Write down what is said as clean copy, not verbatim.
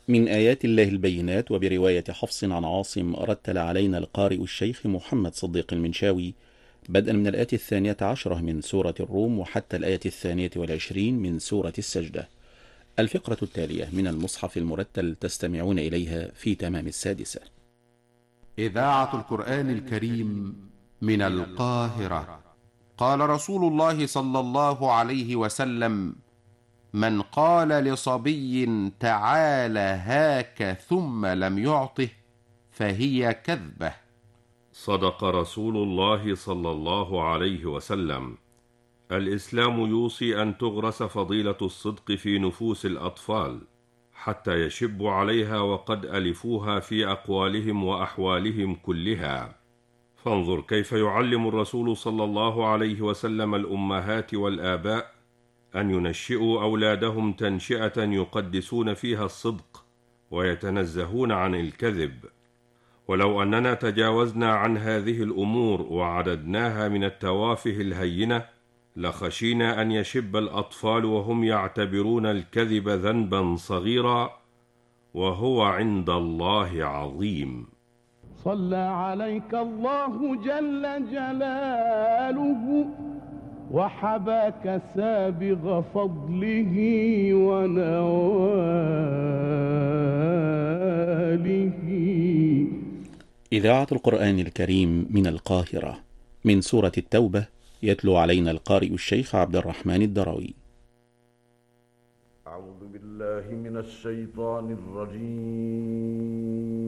من آيات الله البينات. وبرواية حفص عن عاصم رتل علينا القارئ الشيخ محمد صديق المنشاوي بدءا من الآية 12 من سورة الروم وحتى الآية 22 من سورة السجدة. الفقرة التالية من المصحف المرتل تستمعون إليها في تمام السادسة. إذاعة القرآن الكريم من القاهرة. قال رسول الله صلى الله عليه وسلم: من قال لصبي تعال هاك ثم لم يعطه فهي كذبة. صدق رسول الله صلى الله عليه وسلم. الإسلام يوصي أن تغرس فضيلة الصدق في نفوس الأطفال حتى يشبوا عليها وقد ألفوها في أقوالهم وأحوالهم كلها. فانظر كيف يعلم الرسول صلى الله عليه وسلم الأمهات والآباء أن ينشئوا أولادهم تنشئة يقدسون فيها الصدق ويتنزهون عن الكذب. ولو أننا تجاوزنا عن هذه الأمور وعددناها من التوافه الهينة لخشينا أن يشب الأطفال وهم يعتبرون الكذب ذنبا صغيرا وهو عند الله عظيم. صلى عليك الله جل جلاله وحباك سابغ فضله ونواله. إذاعة القرآن الكريم من القاهرة. من سورة التوبة يتلو علينا القارئ الشيخ عبد الرحمن الدروي. أعوذ بالله من الشيطان الرجيم.